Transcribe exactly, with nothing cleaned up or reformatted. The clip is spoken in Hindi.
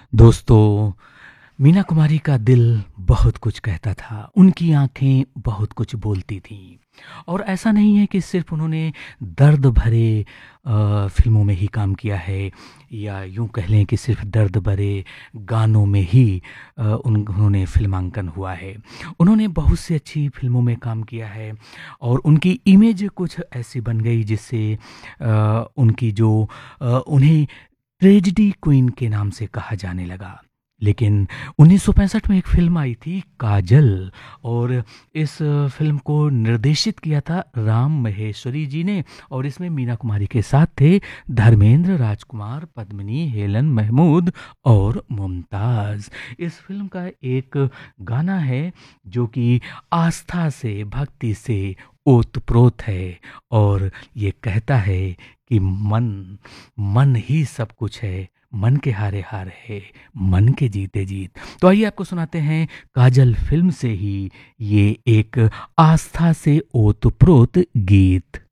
दोस्तों, मीना कुमारी का दिल बहुत कुछ कहता था, उनकी आँखें बहुत कुछ बोलती थीं और ऐसा नहीं है कि सिर्फ़ उन्होंने दर्द भरे अ, फ़िल्मों में ही काम किया है या यूँ कह लें कि सिर्फ़ दर्द भरे गानों में ही अ, उन उन्होंने फ़िल्मांकन हुआ है। उन्होंने बहुत सी अच्छी फ़िल्मों में काम किया है और उनकी इमेज कुछ ऐसी बन गई जिससे अ, उनकी जो अ, उन्हें ट्रेजेडी क्वीन के नाम से कहा जाने लगा। लेकिन उन्नीस सौ पैंसठ में एक फ़िल्म आई थी काजल और इस फ़िल्म को निर्देशित किया था राम महेश्वरी जी ने और इसमें मीना कुमारी के साथ थे धर्मेंद्र, राजकुमार, पद्मिनी, हेलन महमूद और मुमताज़। इस फ़िल्म का एक गाना है जो कि आस्था से, भक्ति से ओतप्रोत है और ये कहता है कि मन मन ही सब कुछ है, मन के हारे हार है, मन के जीते जीत। तो आइए आपको सुनाते हैं काजल फ़िल्म से ही ये एक आस्था से ओतप्रोत गीत।